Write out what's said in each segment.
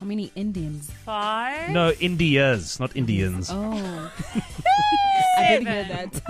many Indians? 5. No, Indias, not Indians. Oh. I didn't hear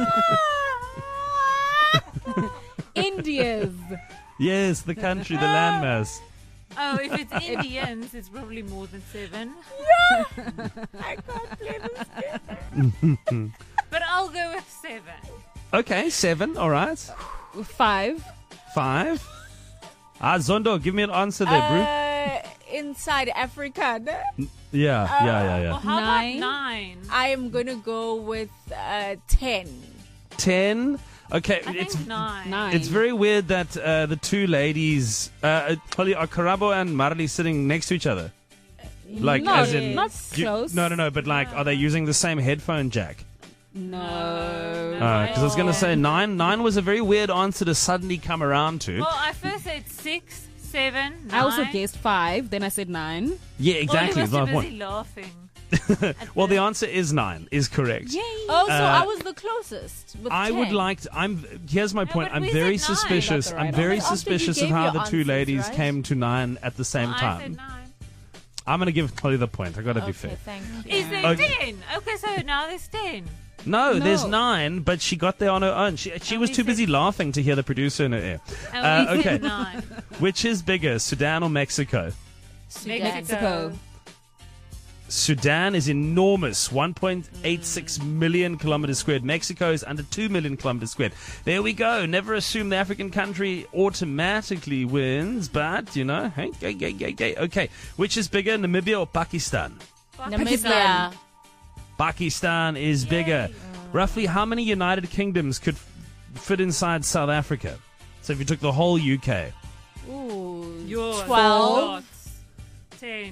that. Indias. Yes, the country, the landmass. Oh, if it's Indians, it's probably more than 7. I can't play this game. But I'll go with 7. Okay, 7, all right. 5. 5. Zondo, give me an answer there, Inside Africa. Yeah. Well, how 9. about 9? I am going to go with 10. 10. Okay, I think 9. 9. it's very weird that the two ladies, are Karabo and Marley sitting next to each other? Like, No, as in... not close. No, but like, are they using the same headphone jack? No. Because I was going to say 9. 9 was a very weird answer to suddenly come around to. Well, I first said 6, 7, 9. I also guessed 5. Then I said 9. Yeah, exactly. Well, he was Well, too busy laughing. well, the answer is 9, is correct. Yay. Oh, so I was the closest. With I 10. would like to, here's my point. but I'm we very said 9. suspicious. Got the I'm right very answer. After you suspicious of gave how your the two answers, ladies right? came to 9 at the same I time. said 9. I'm going to give Holly the point. I got to be Okay, fair. thank you. Is there Okay. 10? Okay, so now there's 10. No, there's No. 9, but she got there on her own. She And was we too said- busy laughing to hear the producer in her ear. And we okay. said 9. Which is bigger, Sudan or Mexico? Sudan. Mexico. Sudan is enormous, 1.86 million kilometers squared. Mexico is under 2 million kilometers squared. There we go. Never assume the African country automatically wins, but, you know, hey, gay. Okay, which is bigger, Namibia or Pakistan? Namibia. Pakistan is bigger. Roughly how many United Kingdoms could fit inside South Africa? So if you took the whole UK. Ooh. Yours. 12. 10.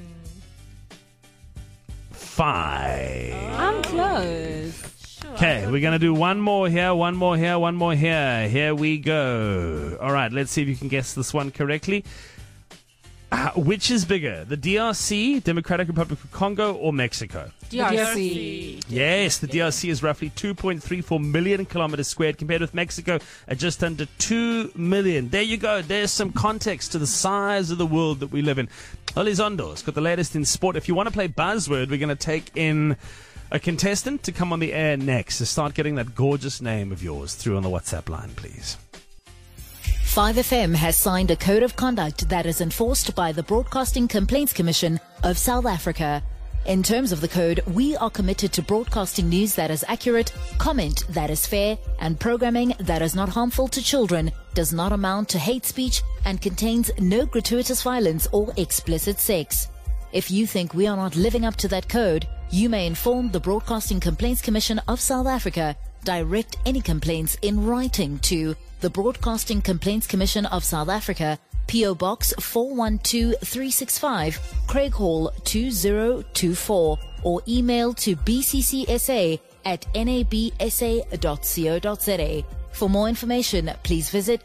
5. I'm close. Sure. Okay, we're going to do one more here. Here we go. All right, let's see if you can guess this one correctly. Which is bigger, the DRC, Democratic Republic of Congo, or Mexico? DRC. Yes, the DRC is roughly 2.34 million kilometers squared compared with Mexico at just under 2 million. There you go. There's some context to the size of the world that we live in. Olizondo's got the latest in sport. If you want to play Buzzword, we're going to take in a contestant to come on the air next. So start getting that gorgeous name of yours through on the WhatsApp line, please. 5FM has signed a code of conduct that is enforced by the Broadcasting Complaints Commission of South Africa. In terms of the code, we are committed to broadcasting news that is accurate, comment that is fair, and programming that is not harmful to children, does not amount to hate speech, and contains no gratuitous violence or explicit sex. If you think we are not living up to that code, you may inform the Broadcasting Complaints Commission of South Africa. Direct any complaints in writing to the Broadcasting Complaints Commission of South Africa, P.O. Box 412365, Craig Hall 2024, or email to bccsa@nabsa.co.za. For more information, please visit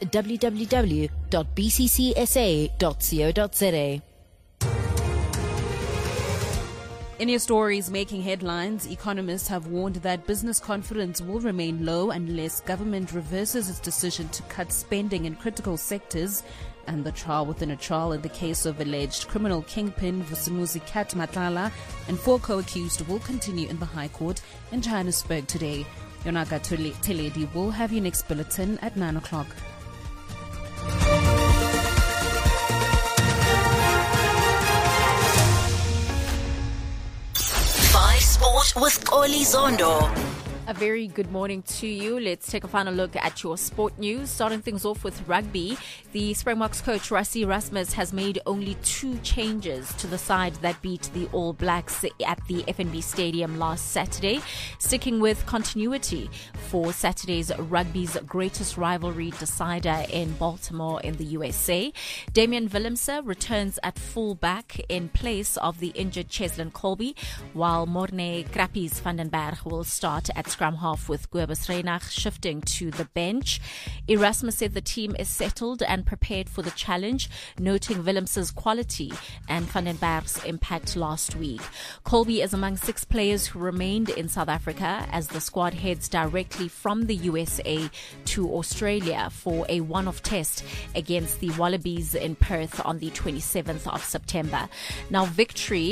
www.bccsa.co.za. In your stories making headlines, economists have warned that business confidence will remain low unless government reverses its decision to cut spending in critical sectors. And the trial within a trial in the case of alleged criminal kingpin Vusimuzi Kat Matlala and 4 co-accused will continue in the High Court in Johannesburg today. Yonaka Teledi will have your next bulletin at 9 o'clock. Sport with Oli Zondo. A very good morning to you. Let's take a final look at your sport news. Starting things off with rugby, the Springboks coach Rassie Erasmus has made only 2 changes to the side that beat the All Blacks at the FNB Stadium last Saturday, sticking with continuity for Saturday's rugby's greatest rivalry decider in Baltimore in the USA. Damian Willemse returns at full-back in place of the injured Cheslin Colby, while Morne Krappies van den Berg will start at scrum half with Guebus Reinach shifting to the bench. Erasmus said the team is settled and prepared for the challenge, noting Willemse's quality and Van den Berg's impact last week. Colby is among 6 players who remained in South Africa as the squad heads directly from the USA to Australia for a one-off test against the Wallabies in Perth on the 27th of September. Now, victory